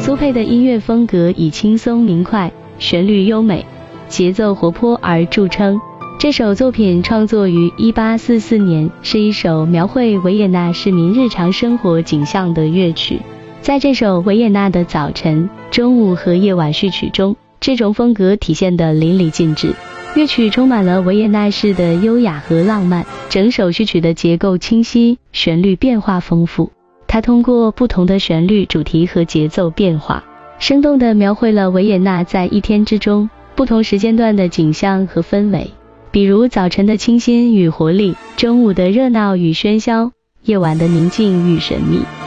苏佩的音乐风格以轻松明快、旋律优美、节奏活泼而著称。这首作品创作于1844年，是一首描绘维也纳市民日常生活景象的乐曲。在这首维也纳的早晨、中午和夜晚序曲中，这种风格体现得淋漓尽致。乐曲充满了维也纳式的优雅和浪漫，整首序曲的结构清晰，旋律变化丰富。它通过不同的旋律、主题和节奏变化，生动地描绘了维也纳在一天之中不同时间段的景象和氛围。比如早晨的清新与活力，中午的热闹与喧嚣，夜晚的宁静与神秘。